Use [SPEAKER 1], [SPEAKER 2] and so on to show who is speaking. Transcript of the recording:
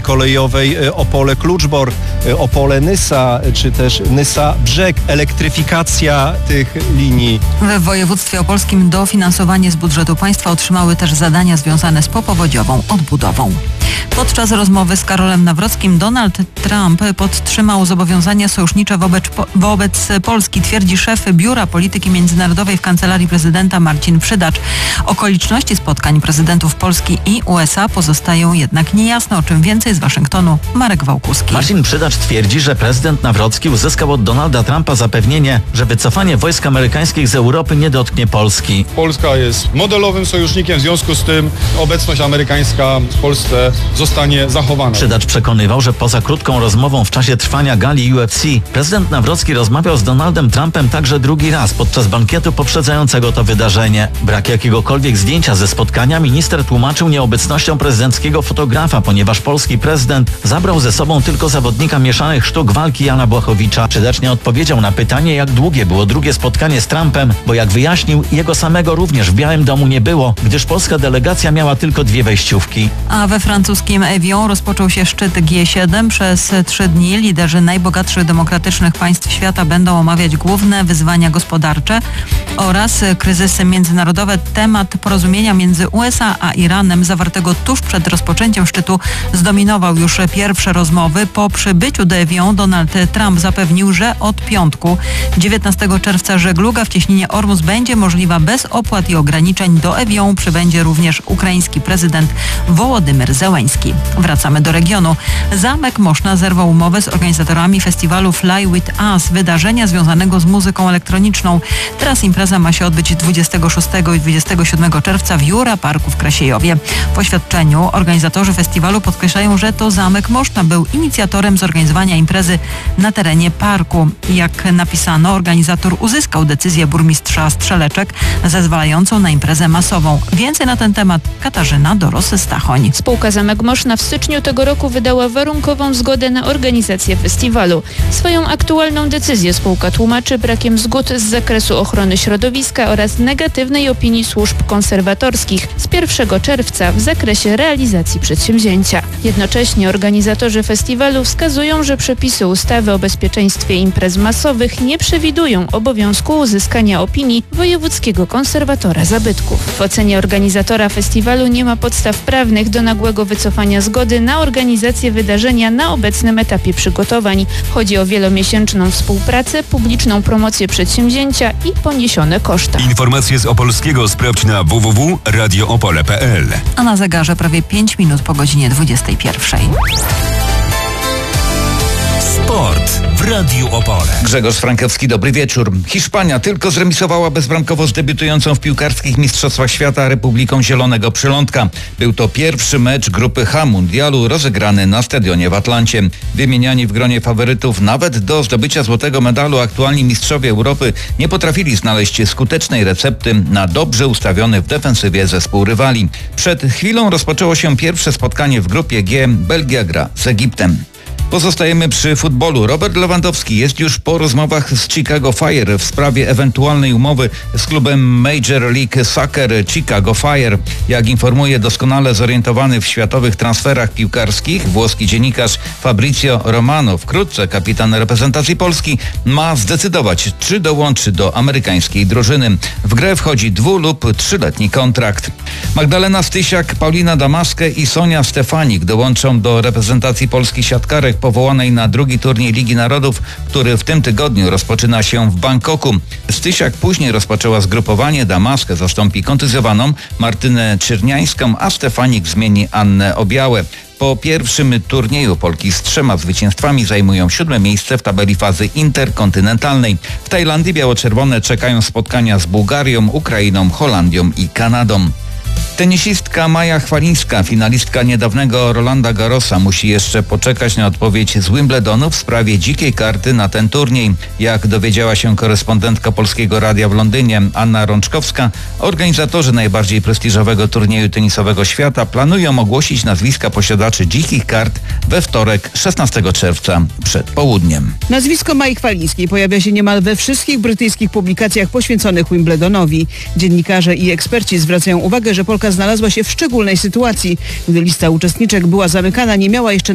[SPEAKER 1] kolejowej Opole-Kluczbork, Opole-Nysa, czy też Nysa-Brzeg. Elektryfikacja tych linii.
[SPEAKER 2] W województwie opolskim dofinansowanie z budżetu państwa otrzymały też zadania związane z popowodziową odbudową. Podczas rozmowy z Karolem Nawrockim Donald Trump podtrzymał zobowiązania sojusznicze wobec Polski, twierdzi szef Biura Polityki Międzynarodowej w Kancelarii Prezydenta Marcin Przydacz. Okoliczności spotkań prezydentów Polski i USA pozostają jednak niejasne. O czym więcej z Waszyngtonu Marek Wałkuski.
[SPEAKER 3] Marcin Przydacz twierdzi, że prezydent Nawrocki uzyskał od Donalda Trumpa zapewnienie, że wycofanie wojsk amerykańskich z Europy nie dotknie Polski.
[SPEAKER 4] Polska jest modelowym sojusznikiem, w związku z tym obecność amerykańska w Polsce zostanie zachowana.
[SPEAKER 3] Przydacz przekonywał, że poza krótką rozmową w czasie trwania gali UFC prezydent Nawrocki rozmawiał z Donaldem Trumpem także drugi raz podczas bankietu poprzedzającego to wydarzenie. Brak jakiegokolwiek zdjęcia ze spotkania minister tłumaczył nieobecnością prezydenckiego fotografa, ponieważ polski prezydent zabrał ze sobą tylko zawodnika mieszanych sztuk walki Jana Błachowicza. Przydacz nie odpowiedział na pytanie, jak długie było drugie spotkanie z Trumpem, bo jak wyjaśnił, jego samego również w Białym Domu nie było, gdyż polska delegacja miała tylko 2 wejściówki.
[SPEAKER 2] A we francuskim Evian rozpoczął się szczyt G7. Przez 3 dni liderzy najbogatszych demokratycznych państw świata będą omawiać główne wyzwania gospodarcze oraz kryzysy międzynarodowe. Temat porozumienia między USA a Iranem zawartego tuż przed rozpoczęciem szczytu zdominował już pierwsze rozmowy. Po przybyciu do Evian Donald Trump zapewnił, że od piątku 19 czerwca żegluga w cieśninie Ormus będzie możliwa bez opłat i ograniczeń. Do Evian przybędzie również ukraiński prezydent Wołodymyr Zełenski. Wracamy do regionu. Zamek Moszna zerwał umowę z organizatorami festiwalu Fly With Us, wydarzenia związanego z muzyką elektroniczną. Teraz impreza ma się odbyć 26 i 27 czerwca w Jura Parku w Krasiejowie. W oświadczeniu organizatorzy festiwalu podkreślają, że to Zamek Moszna był inicjatorem zorganizowania imprezy na terenie parku. Jak napisano, organizator uzyskał decyzję burmistrza Strzeleczek zezwalającą na imprezę masową. Więcej na ten temat Katarzyna Dorosy-Stachoń.
[SPEAKER 5] Spółka Zamek Moszna w styczniu tego roku wydała warunkową zgodę na organizację festiwalu. Swoją aktualną decyzję spółka tłumaczy brakiem zgód z zakresu ochrony środowiska oraz negatywnej opinii służb konserwatorskich z 1 czerwca w zakresie realizacji przedsięwzięcia. Jednocześnie organizatorzy festiwalu wskazują, że przepisy ustawy o bezpieczeństwie imprez masowych nie przewidują obowiązku uzyskania opinii wojewódzkiego konserwatora zabytków. W ocenie organizatora festiwalu nie ma podstaw prawnych do nagłego wycofania zgody na organizację wydarzenia na obecnym etapie przygotowań. Chodzi o wielomiesięczną współpracę, publiczną promocję przedsięwzięcia i poniesione koszta.
[SPEAKER 6] Informacje z Opolskiego sprawdź na www.radioopole.pl.
[SPEAKER 2] A na zegarze prawie 5 minut po godzinie 21.
[SPEAKER 6] Sport w Radiu Opole.
[SPEAKER 7] Grzegorz Frankowski, dobry wieczór. Hiszpania tylko zremisowała bezbramkowo z debiutującą w piłkarskich mistrzostwach świata Republiką Zielonego Przylądka. Był to pierwszy mecz grupy H mundialu rozegrany na stadionie w Atlancie. Wymieniani w gronie faworytów nawet do zdobycia złotego medalu aktualni mistrzowie Europy nie potrafili znaleźć skutecznej recepty na dobrze ustawiony w defensywie zespół rywali. Przed chwilą rozpoczęło się pierwsze spotkanie w grupie G. Belgia gra z Egiptem. Pozostajemy przy futbolu. Robert Lewandowski jest już po rozmowach z Chicago Fire w sprawie ewentualnej umowy z klubem Major League Soccer Chicago Fire. Jak informuje doskonale zorientowany w światowych transferach piłkarskich włoski dziennikarz Fabrizio Romano, wkrótce kapitan reprezentacji Polski ma zdecydować, czy dołączy do amerykańskiej drużyny. W grę wchodzi 2- lub 3-letni kontrakt. Magdalena Stysiak, Paulina Damaskę i Sonia Stefanik dołączą do reprezentacji Polski siatkarek powołanej na drugi turniej Ligi Narodów, który w tym tygodniu rozpoczyna się w Bangkoku. Stysiak później rozpoczęła zgrupowanie, Damaskę zastąpi kontuzjowaną Martynę Czerniańską, a Stefanik zmieni Annę Obiałę. Po pierwszym turnieju Polki z 3 zwycięstwami zajmują 7. miejsce w tabeli fazy interkontynentalnej. W Tajlandii biało-czerwone czekają spotkania z Bułgarią, Ukrainą, Holandią i Kanadą. Tenisistka Maja Chwalińska, finalistka niedawnego Rolanda Garrosa, musi jeszcze poczekać na odpowiedź z Wimbledonu w sprawie dzikiej karty na ten turniej. Jak dowiedziała się korespondentka Polskiego Radia w Londynie Anna Rączkowska, organizatorzy najbardziej prestiżowego turnieju tenisowego świata planują ogłosić nazwiska posiadaczy dzikich kart we wtorek 16 czerwca przed południem.
[SPEAKER 8] Nazwisko Mai Chwalińskiej pojawia się niemal we wszystkich brytyjskich publikacjach poświęconych Wimbledonowi. Dziennikarze i eksperci zwracają uwagę, że Polka znalazła się w szczególnej sytuacji. Gdy lista uczestniczek była zamykana, nie miała jeszcze